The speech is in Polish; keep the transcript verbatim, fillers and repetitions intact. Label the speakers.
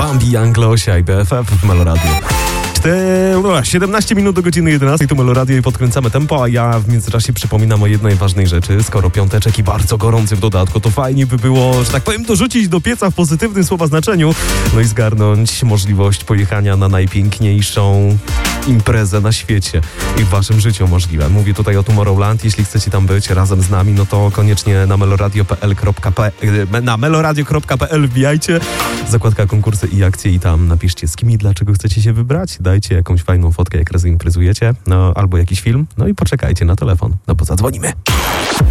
Speaker 1: Bambi, Anglosia i B F F w Meloradio. siedemnaście minut do godziny jedenastej, tu Meloradio i podkręcamy tempo, a ja w międzyczasie przypominam o jednej ważnej rzeczy. Skoro piąteczek i bardzo gorący w dodatku, to fajnie by było, że tak powiem, dorzucić do pieca w pozytywnym słowa znaczeniu, no i zgarnąć możliwość pojechania na najpiękniejszą imprezę na świecie i w waszym życiu możliwe. Mówię tutaj o Tomorrowland. Jeśli chcecie tam być razem z nami, no to koniecznie na meloradio.pl na meloradio kropka p l wbijajcie, zakładka konkursy i akcje i tam napiszcie, z kim i dlaczego chcecie się wybrać. Dajcie jakąś fajną fotkę, jak razem imprezujecie, no albo jakiś film, no i poczekajcie na telefon, no bo zadzwonimy.